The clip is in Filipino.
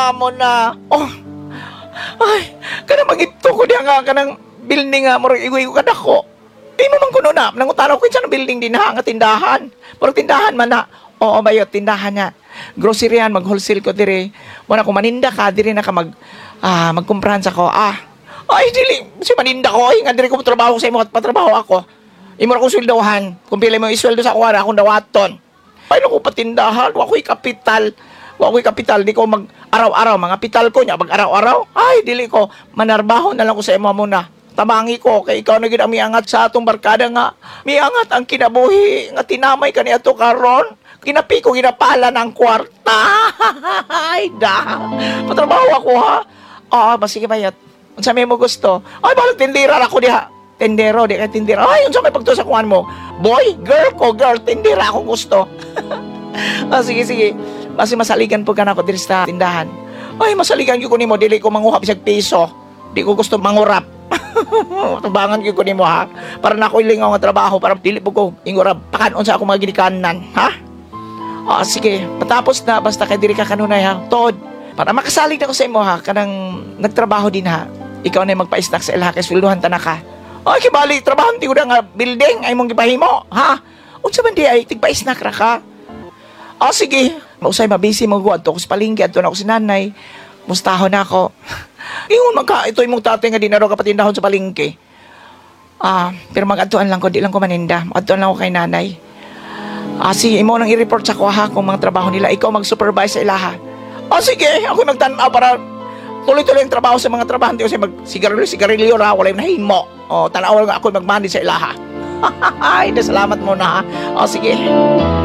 mo na. Oh, ay, kanang magito ko diya nga kanang building nga, murag igoy ko kadako. Di mo man kuno na, nangutanaw ko sa building din ha, nga tindahan. Pero tindahan man na, oo ba yun, tindahan niya. Groceryan, mag-wholesale ko dire. Wala ko maninda ka, dire na ka magkumprahan sa ko. Ay, dili, si maninda ko, ay, nga dire ko trabaho sa imo at patrabaho ako. Imo na kong sweldohan, kung pila mo isweldo sa kuwara, akong dawaton. Ay, naku, patindahan, wako'y kapital. Wako'y kapital, di ko mag-araw-araw, mga kapital ko niya, mag-araw-araw. Ay, dili ko, manarbaho na lang ko sa imo muna. Tabangi ko, kay ikaw na gina miangat sa atong barkada nga. Miangat ang kinabuhi, nga tinamay ka niya to karon. Kinapi ko, ginapala ng kwarta. Ay, da. Patrabaho ako, ha? Oo, sige ba yun? Unsa may mo gusto? Ay, balag tindira ako diha. Tendero, di ka tindira. Ay, unsa may pagtusakuan mo? Boy, girl ko, girl, tindira ako gusto. Sige. Basi masaligan po ka na ako diri sa tindahan. Ay, masaligan ko nimo, dili ko manguhap sa piso. Di ko gusto mangurap. Tubangan ko nimo ha. Para na ako ilingaw nga trabaho, para dili po ko ingurap. Pakanon sa ako mga ginikanan, ha? Sige. Matapos na, basta kay diri ka kanunay ha. Tod, para makasalig na ko sa imo ha, kanang nagtrabaho din ha. Ikaw na yung magpa-snack sa ilha, kay sweldohan ta na ka. Ay, kibali, trabaho ti ko na nga building, ay mong gipahimo, ha? Unsa man di ay, tigpa-snack ra ka. Sige. Mausay, mabisi, magguad to ako sa palinggi, ato na ako si nanay. Mustahon na ako. Ingon ito yung mong tatay nga di na raw kapatindahon sa palingki. Pero mag-adtuan lang ko, di lang ko maninda. Mag-adtuan lang ko kay nanay. Sige, imo nang i-report sa ko ha kung mga trabaho nila. Ikaw mag-supervise sa ilaha. Sige, ako magtanaw para tuloy-tuloy ang trabaho sa mga trabahante kasi mag-sigarilyo ra, wala yung nahimo. Tanaw lang ako mag-manage sa ilaha. Ay, salamat muna ha. Sige.